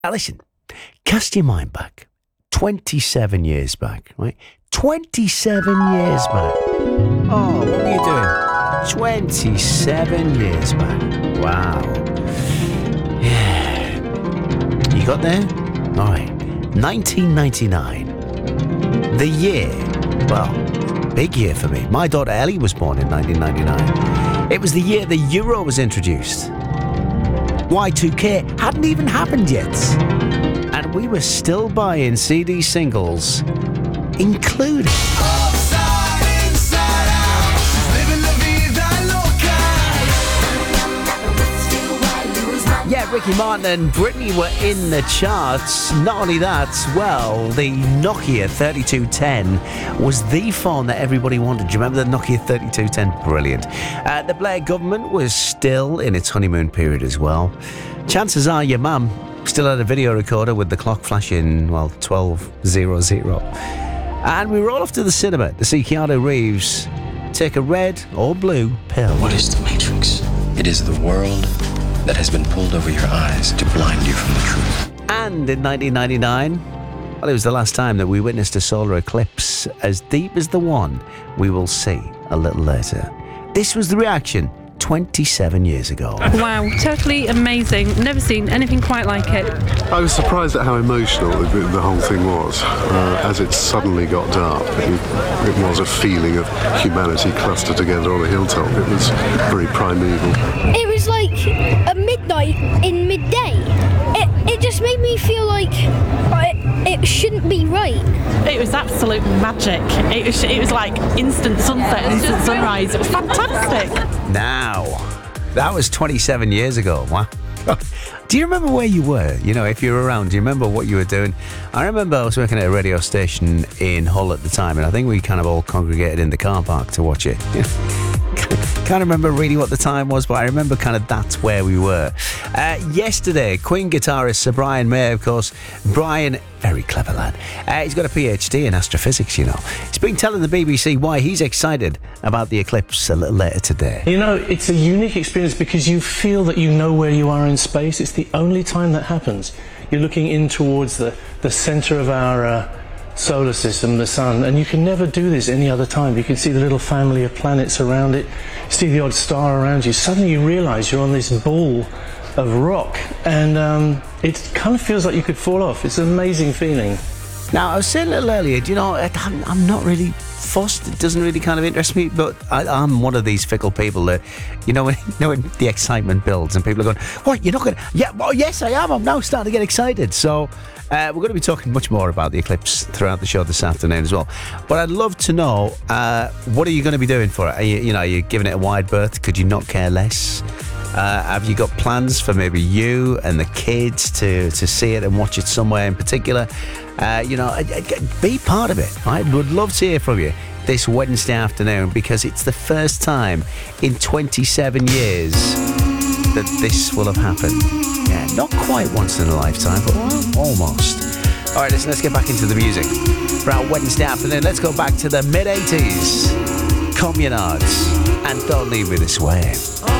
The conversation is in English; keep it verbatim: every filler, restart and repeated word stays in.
Now listen, cast your mind back. twenty-seven years back, right? twenty-seven years back. Oh, what were you doing? twenty-seven years back. Wow. Yeah. You got there? All right. nineteen ninety-nine. The year. Well, big year for me. My daughter Ellie was born in nineteen ninety-nine. It was the year the Euro was introduced. Y two K hadn't even happened yet. And we were still buying C D singles, including... Upside, inside out, living la vida loca. Yeah, Ricky Martin and Britney were in the charts. Not only that, well, the Nokia thirty-two ten was the phone that everybody wanted. Do you remember the Nokia thirty-two ten? Brilliant. Uh, the Blair government was still in its honeymoon period as well. Chances are your mum still had a video recorder with the clock flashing, well, twelve hundred. And we were all off to the cinema to see Keanu Reeves take a red or blue pill. What is the Matrix? It is the world that has been pulled over your eyes to blind you from the truth. And in nineteen ninety-nine, well, it was the last time that we witnessed a solar eclipse as deep as the one we will see a little later. This was the reaction twenty-seven years ago. Wow, totally amazing. Never seen anything quite like it. I was surprised at how emotional the, the whole thing was. Uh, as it suddenly got dark, it, it was a feeling of humanity clustered together on a hilltop. It was very primeval. It was like a midnight in midday. It, it just made me feel like I, it shouldn't be right. It was absolute magic. It was, it was like instant sunset, instant sunrise. It was fantastic. Now, that was twenty-seven years ago. Wow. Do you remember where you were? You know, if you were around, do you remember what you were doing? I remember I was working at a radio station in Hull at the time, and I think we kind of all congregated in the car park to watch it. Can't remember really what the time was, but I remember kind of that's where we were. Uh, yesterday, Queen guitarist Sir Brian May, of course. Brian, very clever lad. Uh, he's got a P H D in astrophysics, you know. He's been telling the B B C why he's excited about the eclipse a little later today. You know, it's a unique experience because you feel that you know where you are in space. It's the only time that happens. You're looking in towards the, the centre of our uh, solar system, the sun, and you can never do this any other time. You can see the little family of planets around it, see the odd star around you. Suddenly you realise you're on this ball of rock, and um, it kind of feels like you could fall off. It's an amazing feeling. Now, I was saying a little earlier, do you know, I'm, I'm not really fussed. It doesn't really kind of interest me, but I, I'm one of these fickle people that, you know, when, you know, when the excitement builds and people are going, what, you're not going to... Yeah, well, yes, I am. I'm now starting to get excited. So uh, we're going to be talking much more about the eclipse throughout the show this afternoon as well. But I'd love to know, uh, what are you going to be doing for it? Are you, you know, are you giving it a wide berth? Could you not care less? Uh, have you got plans for maybe you and the kids to, to see it and watch it somewhere in particular? Uh, you know, be part of it. I would love to hear from you this Wednesday afternoon because it's the first time in twenty-seven years that this will have happened. Yeah, not quite once in a lifetime, but well, almost. All right, listen, let's get back into the music. For our Wednesday afternoon, let's go back to the mid-eighties. Communards and Don't Leave Me This Way.